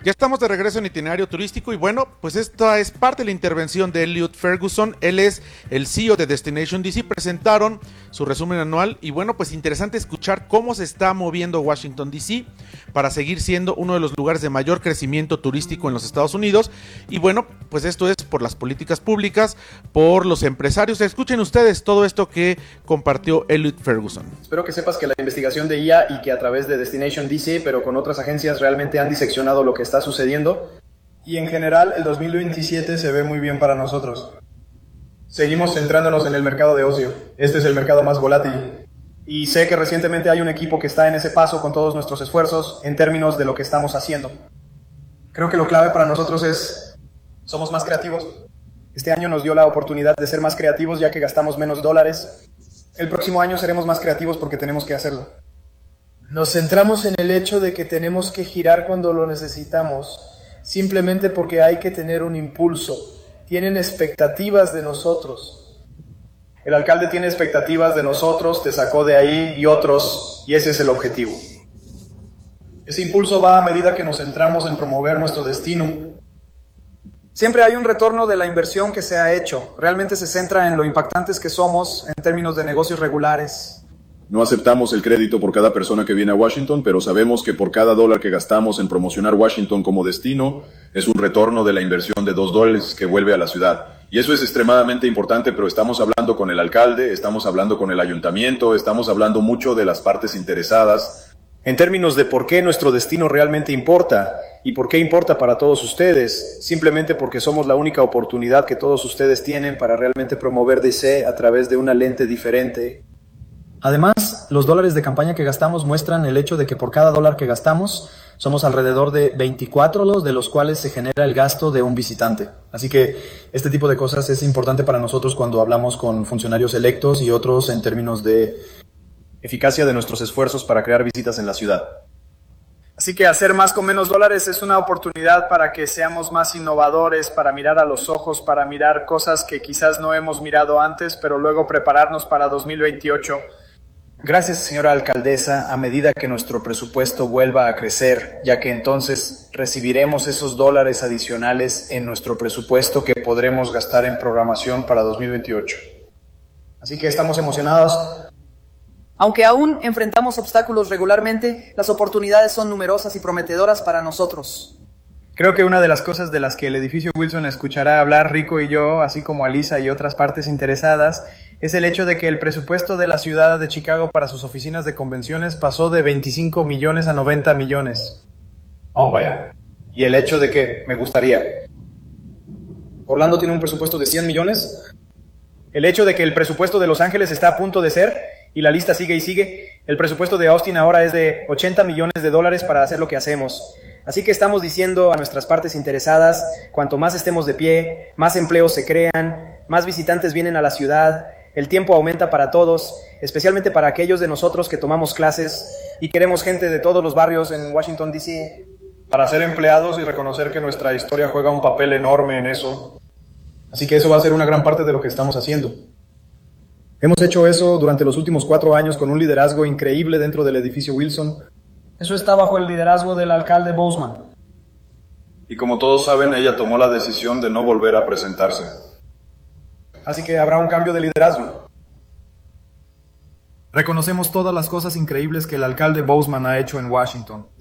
Ya estamos de regreso en Itinerario Turístico y bueno, pues esta es parte de la intervención de Elliot Ferguson. Él es el CEO de Destination DC. Presentaron su resumen anual y bueno, pues interesante escuchar cómo se está moviendo Washington DC para seguir siendo uno de los lugares de mayor crecimiento turístico en los Estados Unidos. Y bueno, pues esto es por las políticas públicas, por los empresarios. Escuchen ustedes todo esto que compartió Elliot Ferguson. Espero que sepas que la investigación de IA y que a través de Destination DC, pero con otras agencias, realmente han diseccionado lo que está sucediendo. Y en general, el 2027 se ve muy bien para nosotros. Seguimos centrándonos en el mercado de ocio. Este es el mercado más volátil. Y sé que recientemente hay un equipo que está en ese paso con todos nuestros esfuerzos en términos de lo que estamos haciendo. Creo que lo clave para nosotros es, somos más creativos. Este año nos dio la oportunidad de ser más creativos ya que gastamos menos dólares. El próximo año seremos más creativos porque tenemos que hacerlo. Nos centramos en el hecho de que tenemos que girar cuando lo necesitamos, simplemente porque hay que tener un impulso. Tienen expectativas de nosotros. El alcalde tiene expectativas de nosotros, te sacó de ahí y otros, y ese es el objetivo. Ese impulso va a medida que nos centramos en promover nuestro destino. Siempre hay un retorno de la inversión que se ha hecho. Realmente se centra en lo impactantes que somos en términos de negocios regulares. No aceptamos el crédito por cada persona que viene a Washington, pero sabemos que por cada dólar que gastamos en promocionar Washington como destino, es un retorno de la inversión de $2 que vuelve a la ciudad. Y eso es extremadamente importante, pero estamos hablando con el alcalde, estamos hablando con el ayuntamiento, estamos hablando mucho de las partes interesadas. En términos de por qué nuestro destino realmente importa, y por qué importa para todos ustedes, simplemente porque somos la única oportunidad que todos ustedes tienen para realmente promover DC a través de una lente diferente. Además, los dólares de campaña que gastamos muestran el hecho de que por cada dólar que gastamos, somos alrededor de 24 de los cuales se genera el gasto de un visitante. Así que este tipo de cosas es importante para nosotros cuando hablamos con funcionarios electos y otros en términos de eficacia de nuestros esfuerzos para crear visitas en la ciudad. Así que hacer más con menos dólares es una oportunidad para que seamos más innovadores, para mirar a los ojos, para mirar cosas que quizás no hemos mirado antes, pero luego prepararnos para 2028. Gracias, señora alcaldesa, a medida que nuestro presupuesto vuelva a crecer, ya que entonces recibiremos esos dólares adicionales en nuestro presupuesto que podremos gastar en programación para 2028. Así que estamos emocionados. Aunque aún enfrentamos obstáculos regularmente, las oportunidades son numerosas y prometedoras para nosotros. Creo que una de las cosas de las que el edificio Wilson escuchará hablar Rico y yo, así como Alisa y otras partes interesadas, es el hecho de que el presupuesto de la ciudad de Chicago para sus oficinas de convenciones pasó de 25 millones a 90 millones. Oh, vaya. Y el hecho de que me gustaría. Orlando tiene un presupuesto de 100 millones. El hecho de que el presupuesto de Los Ángeles está a punto de ser, y la lista sigue y sigue. El presupuesto de Austin ahora es de 80 millones de dólares para hacer lo que hacemos. Así que estamos diciendo a nuestras partes interesadas, cuanto más estemos de pie, más empleos se crean, más visitantes vienen a la ciudad, el tiempo aumenta para todos, especialmente para aquellos de nosotros que tomamos clases y queremos gente de todos los barrios en Washington, D.C. para ser empleados y reconocer que nuestra historia juega un papel enorme en eso. Así que eso va a ser una gran parte de lo que estamos haciendo. Hemos hecho eso durante los últimos 4 años con un liderazgo increíble dentro del edificio Wilson. Eso está bajo el liderazgo del alcalde Boozman. Y como todos saben, ella tomó la decisión de no volver a presentarse. Así que habrá un cambio de liderazgo. Reconocemos todas las cosas increíbles que el alcalde Boozman ha hecho en Washington.